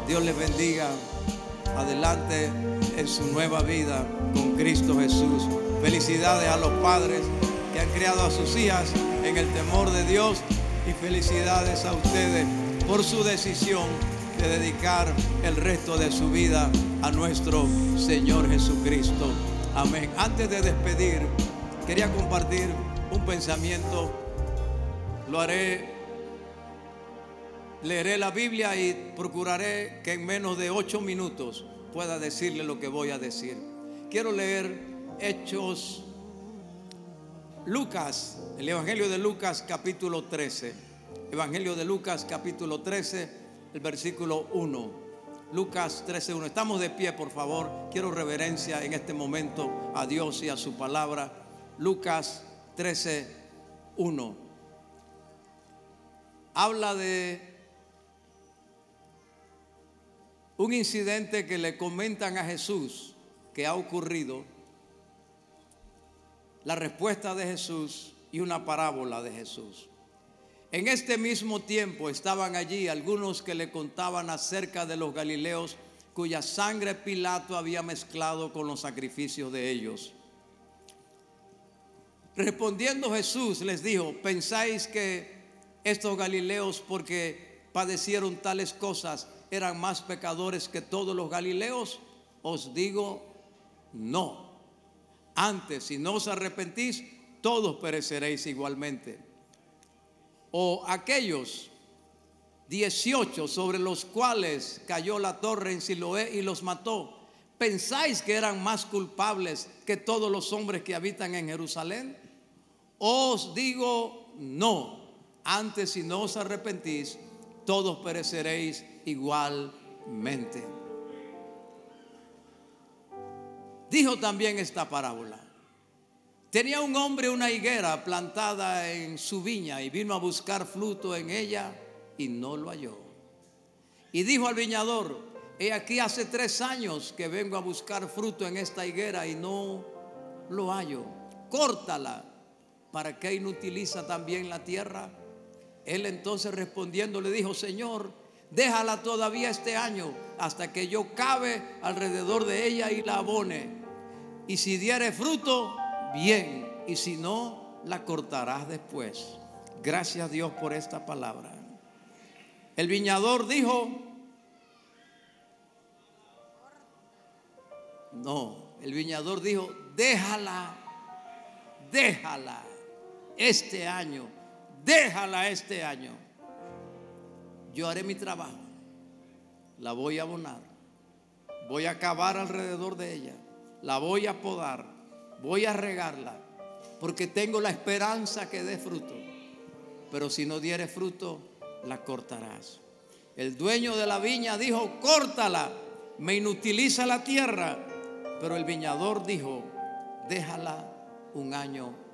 Dios les bendiga. Adelante en su nueva vida con Cristo Jesús. Felicidades a los padres que han criado a sus hijas en el temor de Dios, y felicidades a ustedes por su decisión de dedicar el resto de su vida a nuestro Señor Jesucristo. Amén. Antes de despedir, quería compartir un pensamiento. Lo haré. Leeré la Biblia y procuraré que en menos de 8 minutos pueda decirle lo que voy a decir. Quiero leer Lucas, el Evangelio de Lucas capítulo 13. Evangelio de Lucas capítulo 13, el versículo 1. Lucas 13:1. Estamos de pie, por favor. Quiero reverencia en este momento a Dios y a su palabra. Lucas 13:1. Habla de un incidente que le comentan a Jesús que ha ocurrido, la respuesta de Jesús y una parábola de Jesús. En este mismo tiempo estaban allí algunos que le contaban acerca de los galileos cuya sangre Pilato había mezclado con los sacrificios de ellos. Respondiendo Jesús les dijo: ¿pensáis que estos galileos, porque padecieron tales cosas, eran más pecadores que todos los galileos? Os digo, no. Antes, si no os arrepentís, todos pereceréis igualmente. O aquellos 18 sobre los cuales cayó la torre en Siloé y los mató, ¿pensáis que eran más culpables que todos los hombres que habitan en Jerusalén? Os digo, no. Antes, si no os arrepentís, todos pereceréis igualmente. Dijo también esta parábola: tenía un hombre una higuera plantada en su viña y vino a buscar fruto en ella y no lo halló. Y dijo al viñador: he aquí hace 3 años que vengo a buscar fruto en esta higuera y no lo hallo. Córtala. ¿Para qué inutiliza también la tierra? Él entonces respondiendo le dijo: Señor, déjala todavía este año hasta que yo cave alrededor de ella y la abone. Y si diere fruto, bien, y si no, la cortarás después. Gracias a Dios por esta palabra. El viñador dijo: déjala este año. Déjala este año. Yo haré mi trabajo. La voy a abonar. Voy a cavar alrededor de ella. La voy a podar. Voy a regarla. Porque tengo la esperanza que dé fruto. Pero si no diere fruto, la cortarás. El dueño de la viña dijo: córtala. Me inutiliza la tierra. Pero el viñador dijo: déjala un año